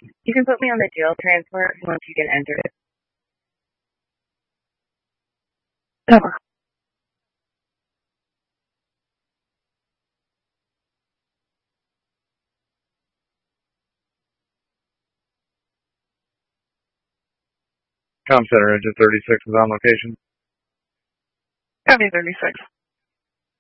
You can put me on the jail transport once you get entered. Over. Com Center, Engine 36 is on location. Copy 36.